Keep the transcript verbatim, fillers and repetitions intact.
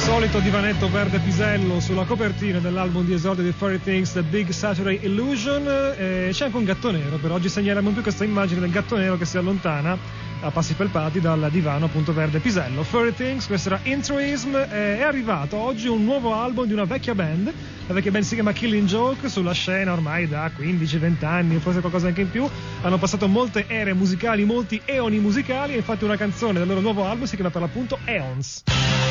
Solito divanetto verde pisello sulla copertina dell'album di esordio di Fairy Things, The Big Saturday Illusion. Eh, c'è anche un gatto nero, però oggi segnaliamo più questa immagine del gatto nero che si allontana a passi pelpati dal divano appunto verde pisello. Fairy Things, questo era Intruism. Eh, è arrivato oggi un nuovo album di una vecchia band. La vecchia band si chiama Killing Joke, sulla scena ormai da quindici venti anni, forse qualcosa anche in più. Hanno passato molte ere musicali, molti eoni musicali, e infatti una canzone del loro nuovo album si chiama per l'appunto Eons.